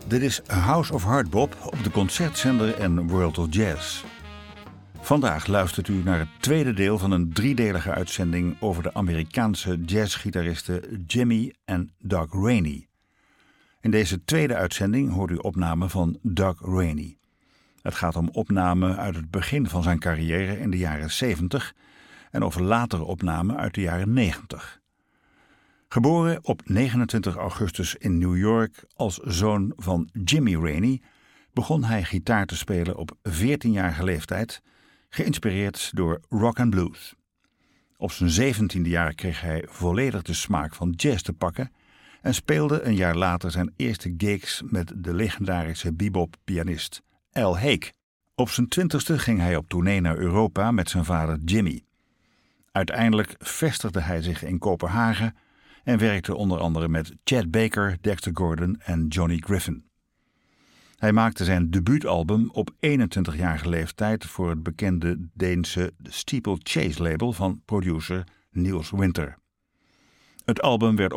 Dit is House of Hardbop op de concertzender en World of Jazz. Vandaag luistert u naar het tweede deel van een driedelige uitzending over de Amerikaanse jazzgitaristen Jimmy en Doug Rainey. In deze tweede uitzending hoort u opnamen van Doug Rainey. Het gaat om opnamen uit het begin van zijn carrière in de jaren 70 en over latere opnamen uit de jaren 90. Geboren op 29 augustus in New York als zoon van Jimmy Rainey, begon hij gitaar te spelen op 14-jarige leeftijd, geïnspireerd door rock and blues. Op zijn 17e jaar kreeg hij volledig de smaak van jazz te pakken en speelde een jaar later zijn eerste gigs met de legendarische bebop-pianist Al Haig. Op zijn 20e ging hij op tournee naar Europa met zijn vader Jimmy. Uiteindelijk vestigde hij zich in Kopenhagen en werkte onder andere met Chet Baker, Dexter Gordon en Johnny Griffin. Hij maakte zijn debuutalbum op 21-jarige leeftijd voor het bekende Deense Steeplechase label van producer Niels Winter. Het album werd